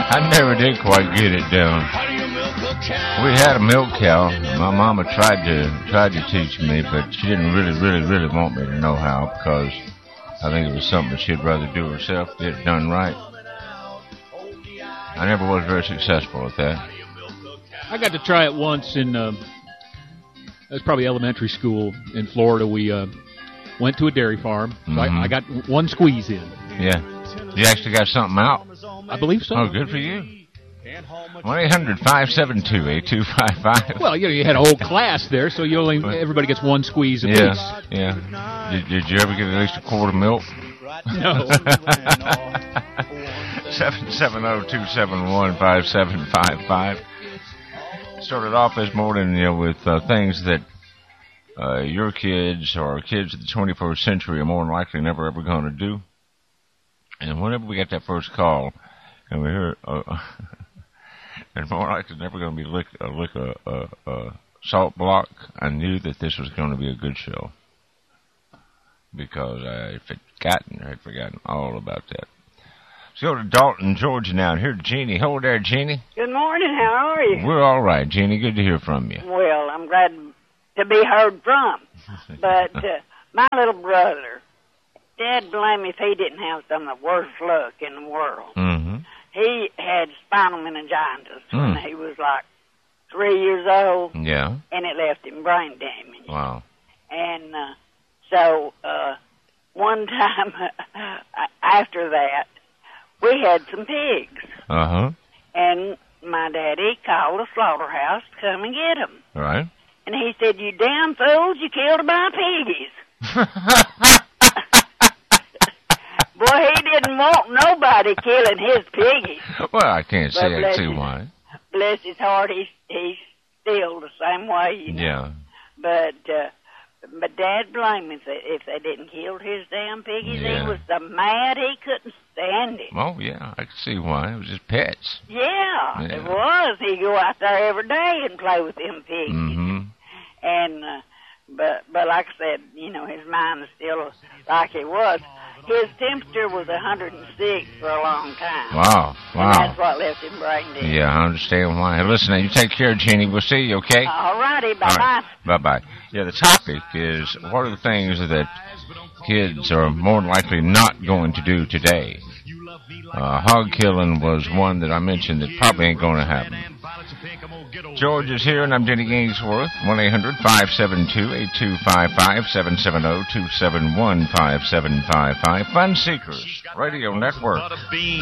I never did quite get it down. We had a milk cow. My mama tried to teach me, but she didn't really want me to know how, because I think it was something she'd rather do herself, get it done right. I never was very successful at that. I got to try it once in, it was probably elementary school in Florida. We went to a dairy farm. So I got one squeeze in. Yeah. You actually got something out? I believe so. Oh, good for you. 1-800-572-8255. Well, you had a whole class there, so everybody gets one squeeze apiece. Yeah. Did you ever get at least a quart of milk? No. 770-271-5755. Started off this morning, with things that your kids or kids of the 21st century are more than likely never ever going to do. And whenever we get that first call, and we hear, and more likely never going to be lick a salt block, I knew that this was going to be a good show, because I had forgotten all about that. Let's go to Dalton, Georgia now, and here's Jeannie. Hold there, Jeannie. Good morning. How are you? We're all right, Jeannie. Good to hear from you. Well, I'm glad to be heard from. But my little brother, Dad blame me if he didn't have some of the worst luck in the world. Mm-hmm. He had spinal meningitis when he was like 3 years old. Yeah. And it left him brain damage. Wow. And so one time after that, we had some pigs. Uh-huh. And my daddy called a slaughterhouse to come and get them. Right. And he said, "You damn fools, you killed my piggies." Boy, he didn't want nobody killing his piggies. Well, I can't see why. Bless his heart, he's still the same way, Yeah. But Dad blamed me if they didn't kill his damn piggies. Yeah. He was so mad he couldn't stand it. Oh, yeah, I can see why. It was just pets. Yeah, it was. He'd go out there every day and play with them pigs. Mm-hmm. And, but like I said, his mind is still like it was. His temperature was 106 for a long time. Wow. And that's what left him brain dead. Yeah, I understand why. Hey, listen, you take care, Jeannie. We'll see you, okay? All righty, bye-bye. All right. Bye-bye. Yeah, the topic is, what are the things that kids are more than likely not going to do today? Hog killing was one that I mentioned that probably ain't going to happen. George is here, and I'm Jenny Gainsworth. 1-800-572-8255, 770-271-5755. Fun Seekers Radio Network.